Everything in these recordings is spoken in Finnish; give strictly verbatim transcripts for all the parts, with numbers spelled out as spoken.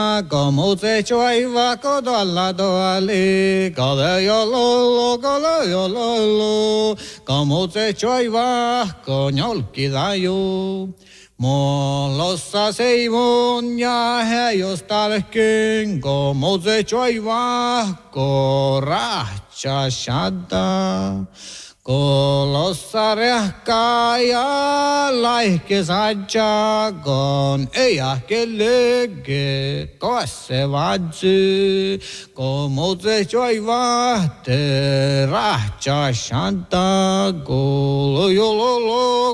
Como se choiva codolla doali, codello lolo, codello lolo, como se choiva coñolki dayu. Molossa seivon ja heiostalkin, como se choiva korahcha shadda. Kolossa rehkaa ja laihke sadja, kon ei ahke lege, kosse vadzy. Como se choiva te rahcha shadda, kolo yololo,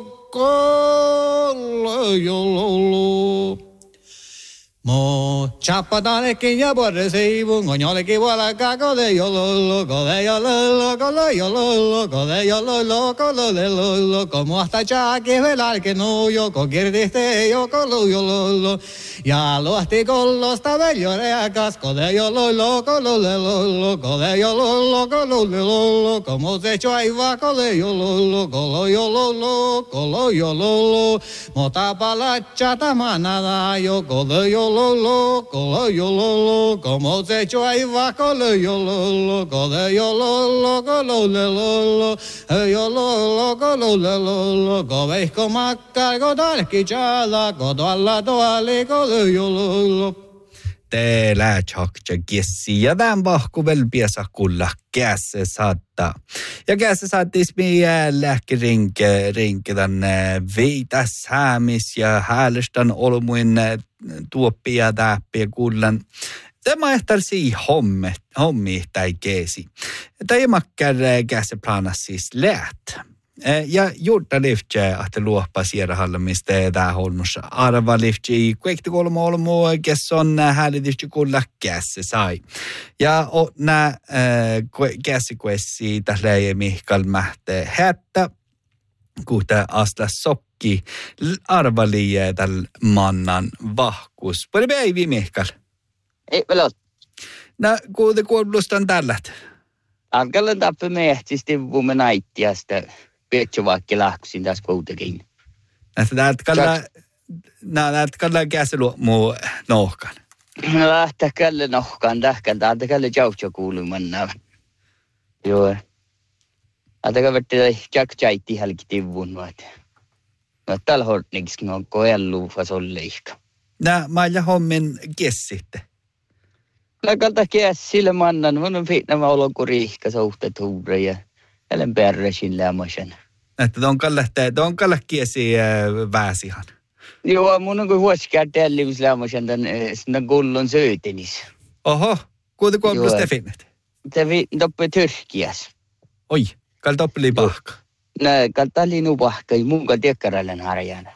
kolo yololo. Mo chapadane que ya borre se ibu ngoñole que wala cago de yolo go de yolo go de yolo go de yolo go de yolo como hasta ya que velar que no yo co este yo con lo yolo ya lo hasta con los tabellos de casco de yolo go de yolo go de yolo go de yolo como se echó ahí va go de yolo go de yolo go de yolo mo tapa la chata manada yo go de yolo Lolo, colo yolo, como se echó ahí va colo yolo, colo yolo, colo lolo, yolo, colo lolo, coveis como cargo tal quichada, codo al lado ale colo yolo. Teillä chokcha kiesi ja tämän vahku vel piesa kulla käse saattaa. Ja käse saattis meidän lähkirinke rinke tänne viitä säämis ja häälestän olmuin tuoppia täppiä kullan. Tämä ehtar sii homme, hommi tai keesi. Tämä makkar käse planas siis läht. Ja juurta liftje ahte luoppa sierahalla, mistä tää holmussa arva liftje kuekti kolmo olmu, kes on häälitystje kulla kässe sai. Ja nää kässe kuessi tählä Mihkal mähte hättä, kuhta asla sokki arvali täl mannan vahkus. Pari päivi Mihkal? Ei pelot. Nää kuulte kuullustan tällät? Alkallan tappe mehtisti vumme naittiasta. Pietsi vaikka lähkusin tässä kuitenkin. Näet kalla, näet kalla käselu muu nohkan. Lähtee källe nohkan, tähkän, täältä källe jautsa kuulumanna. Joo. Täältä verti jack jaitti hälki tivun. No tällä hortniksikin on koellu fasolleikka. Nää mailla hommin kessitte. Läkalta kessille mannan, mun on fiitnämä olon kun riihka suhtet huure ja ellen perresin lämmösen. Että on kallähtee, on kalläkiesi väsihan. Joo, mun on kuin huoskään tellius lämmösen tämän kullon söötenis. Oho, kuinka kuulus te finnet? Te toppe Tyrkias. Oi, kal toppeli pahka. Nää, kal tallinu pahka, mun kal tiekkarallen harjana.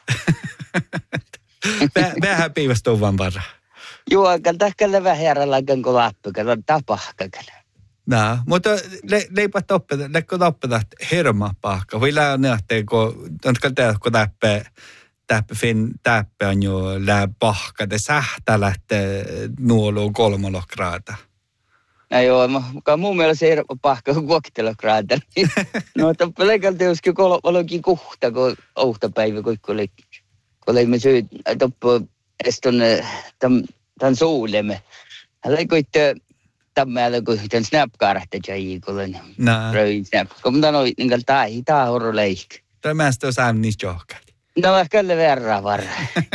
Vähän piivastuu vaan varra. Joo, kal tahkalle vähän järjellä kun lappu, kal tapahkalle. No, mutta le, leipä toppeta, lekko toppeta hirma pahka. Voi lää nähtee, kun on kaltaa, kun täppä, täppä fin, täppä on jo lää pahka. Te sähtää lähtee nuoluun kolmolokraata. No joo, mutta mun mielestä se hirma pahka on kuoktelokraata. No, toppä leikalta joskin kolmolokin kuhta, kun ouhtapäivä, kun oli, kun oli me syy, toppä, eston tämän suulemme. Hän leikoitte Tämmöinen kun tämän snapkarahta jäikolen. No. Röin snap. Kun tämä on niin tahi, tämä horro leikki. Tämä on saan niistä johkaat. No mä kyllä verran varra.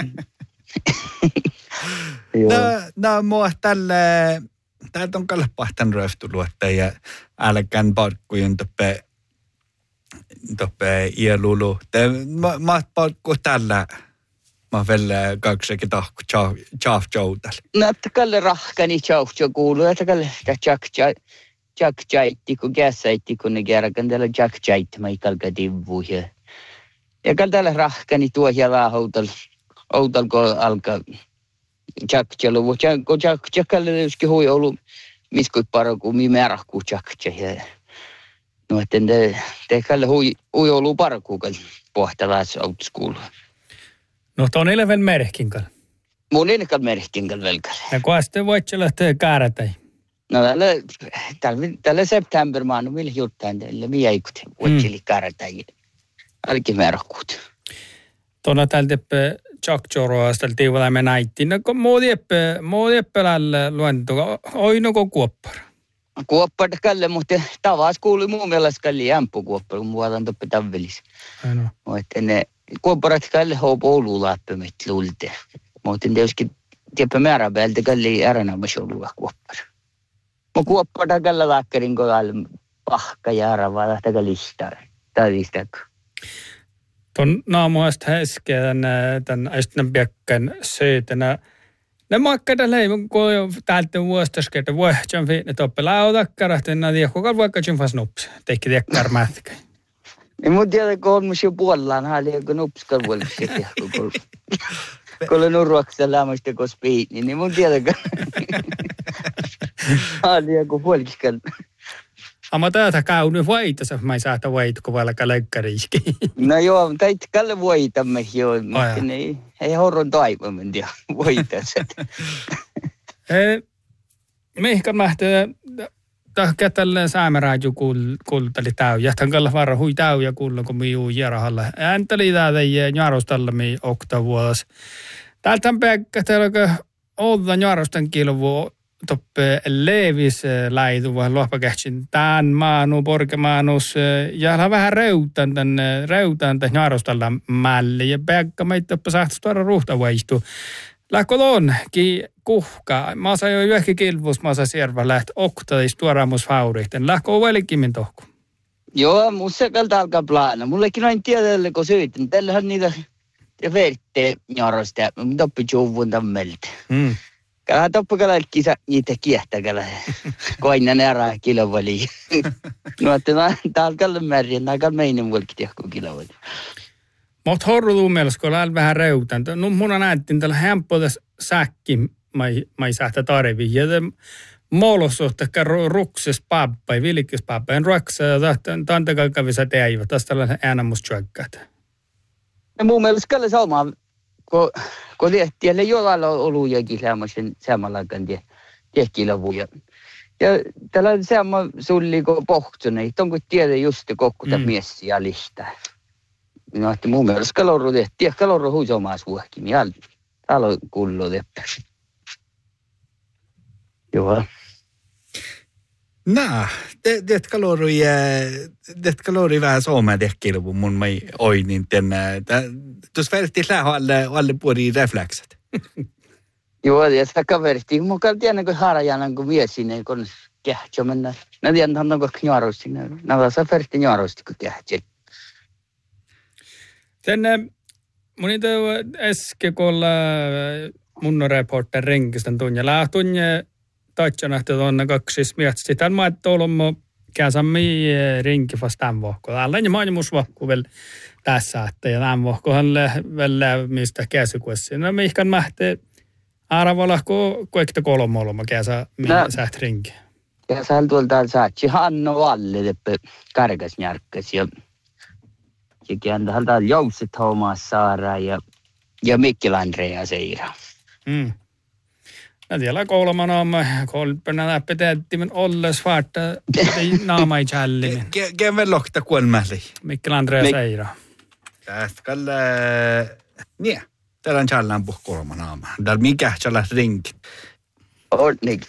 No, no mua tälle, täältä on kalle pahtan röftuluotta ja älkään parkkujen toppe, toppe ielulu. Mä, mä parkku tällä. Mä vielä kaksekin tahku tjaaf joutalla. No, että kalle rahkani tjaaf jo kuuluu, että kalle jack jaitti, kun käsaitti, kun ne kerran tällä jack jaitti, mä ikalka tivu. Ja kalle tällä rahkani tuo hielaa outal, outal kun alkaa jack jalu. Kun jack kalle joskin hui ollut, missä kui paro, kun mi määrähkuu jack jai. No, että te kalle hui ollut paro, kun pohtalaas outas kuuluu. No, tuon eleven merkinkal. Mun eleven merkinkal velkal. Ja kun sitten voit se lähteä käärätäi? No, tällä, tällä, tällä september maanu millä juttaan tällä miäikut. Voit sille käärätäi. Alki merkkuut. Tuona täältä tjoktjoroasta tiivalla me näittiin. No kun muu dieppe, muu dieppelälle luentoa, oinoko kuoppara? Kuoppara kalle, mutta tavas kuului muun mielestä kalli ämppukuoppara, kun muuta on toppi tavallis. Aino. Mutta ne kuopparat kalle houpo oululaappimet luulte. Mutta tietysti tiepä määrä päältä kalli ääränämässä olua kuoppara. Mutta kuoppara kalle lääkärin kohdalla pahka ja äärä lähtäkä listaa. Tai listaako. Tuon naamuasta häskeä tämän äistinen piekkan söitänä. Ne makkada leivon, kun täältä vuostaskerta vuohtjan fiinne toppe lautakkarat, en tiedä, kuka vaikka tjumfas nups, teikki tiekkar mätkä. Ei mun tiedä, kun on myös jo puolellaan, hän liian kun nupskal vuoliksi tehdä, kun olen urvaksella lämmöistä kun spiit, niin mun tiedä, kun hän liian kun vuolkiskal. Amma täältä käy nyt voitassa, mä ei saata voit, kun vaikka leikkariiski. No joo, teit kalle voitamme jo, mutta ei, ei horron taivamen tiedä voitassa. Mihkan mähtää, tahkea tälleen säämärääjy kultali täy. Jähtän kalla varra hui täy ja kulla, kun mi juu järahalla. Ääntäli täältä järostalla mi oktavuodas. Täältä on päkkä, täällä olla järostan kilvua. Toppe levis läitu vähän lohpakähtsin tämän maanu, porkemaanus ja vähän reutan tämän, reutan tämän jarostalla mälli ja päkkä meitä toppe sahtas tuoda ruhta vaistu. Lähkö on, ki kuhka, mä saan jo yhkä kilvus, mä saan siervä läht oktadis tuoda mus faurihten. Lähkö on välikimin tohku? Joo, musta kalta alkaa plaana. Mullekin noin tiedälle, kun syytän. Tällähän niitä vertte jarosta, mutta toppi juvun tammelta. Mm. Kala toppa kala kisa niitä kiehtä kala. Koinan ära kilovali. No että täällä kalla määrin, täällä kalla meinen vuolki tiehko kilovali. Mutta horrutuu mielessä, kun olen vähän reutan. No mun näyttiin tällä hempodes säkki, mä ei sähtä tarvii. Ja molosuhtekka rukses pappa ja vilkis pappa. En ruoksa ja tantakalkavissa teivät. Tästä tällainen äänemustyökkäät. No mun mielestä kalla sama. Kun, kun tielle jollain ollut jokin semmoisen samanlaikan tiehkilavuja. Ja tällä sama sulli kun pohtuna, että onko tiedä just kokkuta mm. miessiä listaa. No, että mun mielestä kalorru tehtiin, kalorru huisi omas vuohkin, niin täällä on kuullut teppä. Joo. Nää, det kalorru ja det kalorru vähän suomea tehkilvu mun mai oinin tänne. Tuossa verrattiin lähe alle, alle puoli reflekset. Joo, ja sitä kavertiin. Mun kalli tiedän, kun harajana, kun miesinen, kun kähtsä mennä. Mä tiedän, että on kняrusti. Mä tässä verrattiin kняrusti, kun kähtsä. Tänne mun niitä äsken, kun mun reporter renkistä tunne. Lähtun taitsana, että on kaksi mietsi. Tämän mä et olemme käsämme rinki vasta tämän vuokko. Täällä on maailmus vuokko vielä tässä, että ja tämän vuokkohan vielä mistä käsykuessa. No mihinkä mähtee arvoilla, kun koekta kolme olemme käsä, mihin säht rinki. Käsällä tuolta saatsi Hanno Valle, teppä karkas njärkkäs ja ja kääntää täällä Jousset Thomas Saara ja, ja Mikkel Andrea Seira. Mm. Ja siellä kolman on kolpena läppetettimen olles vaarta, ei naama ei challimi. Kevän lohta kuolmäli. Mikkel Andrea Seira. Tästä kalle, niin, täällä on challan puh kolman naama. Täällä mikä challas rinki. Ordning.